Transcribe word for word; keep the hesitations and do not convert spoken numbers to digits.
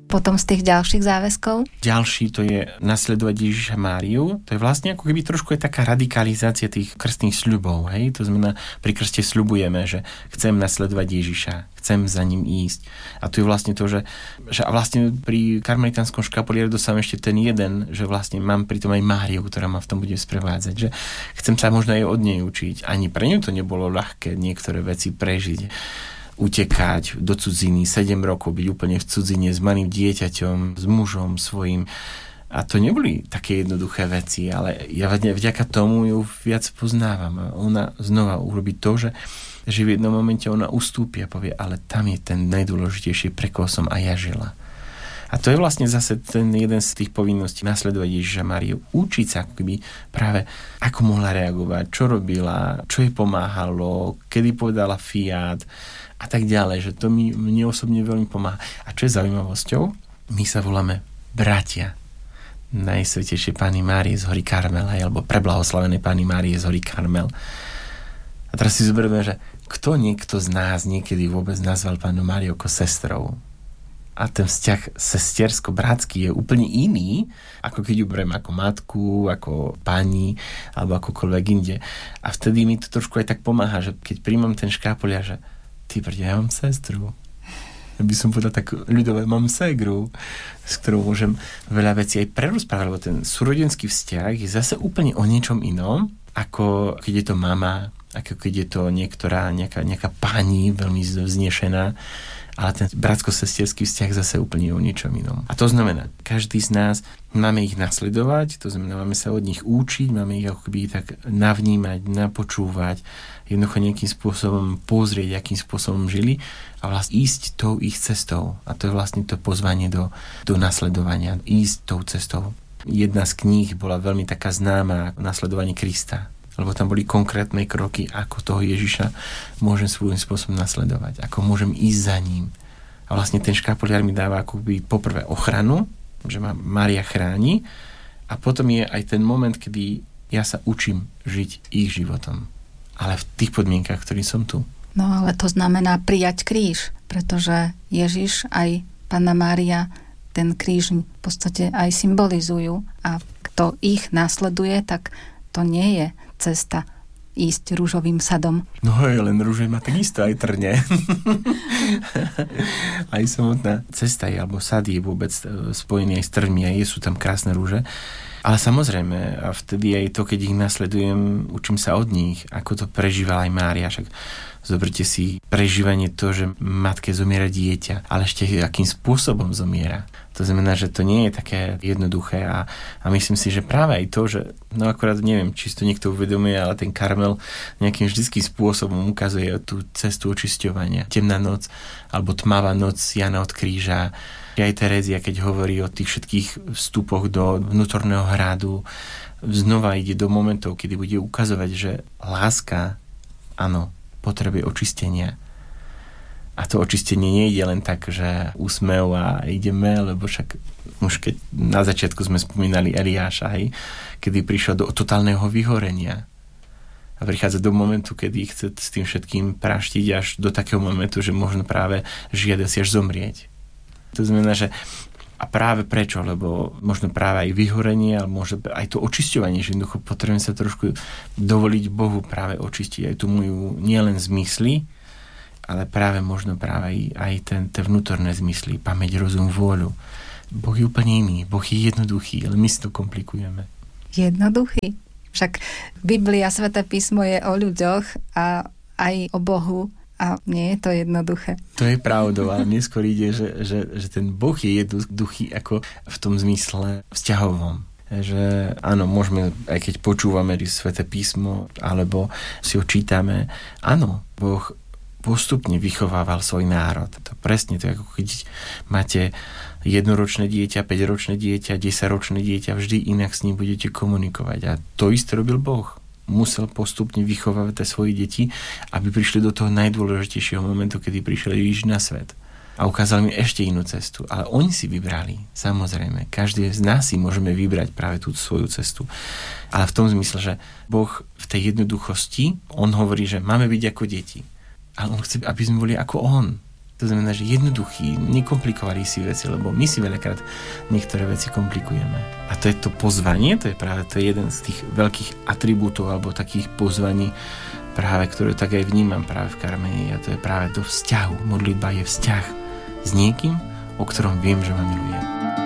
Potom z tých ďalších záväzkov? Ďalší to je nasledovať Ježiša Máriu. To je vlastne ako keby trošku je taká radikalizácia tých krstných sľubov. Hej? To znamená, pri krste sľubujeme, že chcem nasledovať Ježiša, chcem za ním ísť. A to je vlastne to, že, že a vlastne pri karmelitánskom škapulieri dostávam ešte ten jeden, že vlastne mám pri tom aj Máriu, ktorá ma v tom bude sprevádzať. Že chcem sa možno aj od nej učiť. Ani pre ňu to nebolo ľahké niektoré veci prežiť. Utekať do cudziny, sedem rokov byť úplne v cudzine s malým dieťaťom, s mužom svojím. A to neboli také jednoduché veci, ale ja vďaka tomu ju viac poznávam. A ona znova urobí to, že, že v jednom momente ona ustúpi a povie, ale tam je ten najdôležitejší, pre koho som aj ja žila. A to je vlastne zase ten jeden z tých povinností nasledovať Ježiša Máriu. Učiť sa akoby práve, ako mohla reagovať, čo robila, čo jej pomáhalo, kedy povedala fiat a tak ďalej, že to mi, mne osobne veľmi pomáha. A čo je zaujímavosťou? My sa voláme bratia Najsvätejšej Panny Márie z hory Karmel, alebo preblahoslavenej Panny Márie z hory Karmel. A teraz si zoberieme, že kto niekto z nás niekedy vôbec nazval Pannu Máriu ako sestrou? A ten vzťah sestersko-bratský je úplne iný, ako keď ju beriem ako matku, ako pani, alebo akokoľvek inde. A vtedy mi to trošku aj tak pomáha, že keď príjmam ten škápuliar, že ty brde, ja mám sestru. Ja by som povedal tak ľudové, mám segru, s ktorou môžem veľa vecí aj prerozprávať, lebo ten súrodenský vzťah je zase úplne o niečom inom, ako keď je to mama, ako keď je to niektorá, nejaká, nejaká pani veľmi vznešená, ale ten bratsko-sesterský vzťah zase úplne o niečom inom. A to znamená, každý z nás máme ich nasledovať, to znamená, máme sa od nich učiť, máme ich akoby tak navnímať, napočúvať, jednoducho nejakým spôsobom pozrieť, akým spôsobom žili a vlastne ísť tou ich cestou. A to je vlastne to pozvanie do, do nasledovania, ísť tou cestou. Jedna z kníh bola veľmi taká známa, Nasledovanie Krista, lebo tam boli konkrétne kroky, ako toho Ježiša môžem svojím spôsobom nasledovať, ako môžem ísť za ním. A vlastne ten škapuliar mi dáva akoby poprvé ochranu, že ma Mária chráni, a potom je aj ten moment, kedy ja sa učím žiť ich životom. Ale v tých podmienkach, v ktorých som tu. No ale to znamená prijať kríž, pretože Ježiš aj Panna Mária ten kríž v podstate aj symbolizujú, a kto ich nasleduje, tak to nie je cesta ísť rúžovým sadom. No hej, len rúže má takisto aj trne. Aj samotná cesta je, alebo sad je vôbec spojený aj s trňmi, aj sú tam krásne rúže. Ale samozrejme, a vtedy aj to, keď ich nasledujem, učím sa od nich, ako to prežívala aj Mária. Však zoberte si prežívanie to, že matke zomiera dieťa, ale ešte akým spôsobom zomiera. To znamená, že to nie je také jednoduché a, a myslím si, že práve aj to, že no akorát neviem, či si to niekto uvedomuje, ale ten Karmel nejakým vždyckým spôsobom ukazuje tú cestu očisťovania. Temná noc alebo tmavá noc Jana od kríža. Aj Terézia, keď hovorí o tých všetkých vstupoch do vnútorného hradu, znova ide do momentov, kedy bude ukazovať, že láska, áno, potrebuje očistenia. A to očistenie nejde len tak, že úsmev a ideme, lebo však už keď na začiatku sme spomínali Eliáša, hej, kedy prišiel do totálneho vyhorenia. A prichádza do momentu, kedy chce s tým všetkým praštiť až do takého momentu, že možno práve žiada si až zomrieť. To znamená, že a práve prečo? Lebo možno práve aj vyhorenie, ale možno aj to očisťovanie, že jednoducho potrebujem sa trošku dovoliť Bohu práve očistiť aj tú moju nielen zmysly, ale práve možno práve aj, aj ten, tie vnútorné zmysly, pamäť, rozum, vôľu. Boh je úplne iný, Boh je jednoduchý, ale my si to komplikujeme. Jednoduchý? Však Biblia, Sväté písmo je o ľuďoch a aj o Bohu. A nie je to jednoduché. To je pravdou, ale neskôr ide, že, že, že ten Boh je jednoduchý ako v tom zmysle vzťahovom. Že áno, môžeme, aj keď počúvame Sväté písmo, alebo si ho čítame, áno, Boh postupne vychovával svoj národ. To presne to, ako keď máte jednoročné dieťa, päťročné dieťa, desaťročné dieťa, vždy inak s ním budete komunikovať. A to isté robil Boh. Musel postupne vychovávať tie svoje deti, aby prišli do toho najdôležitejšieho momentu, kedy prišiel Ježiš na svet. A ukázal mi ešte inú cestu. Ale oni si vybrali, samozrejme. Každý z nás si môžeme vybrať práve tú svoju cestu. Ale v tom zmysle, že Boh v tej jednoduchosti, on hovorí, že máme byť ako deti. Ale on chce, aby sme boli ako on. To znamená, že jednoduchý, nekomplikovali si veci, lebo my si veľakrát niektoré veci komplikujeme. A to je to pozvanie, to je práve to je jeden z tých veľkých atribútov alebo takých pozvaní, práve ktoré tak aj vnímam práve v Karmeli, a to je práve do vzťahu. Modlitba je vzťah s niekým, o ktorom viem, že ma miluje.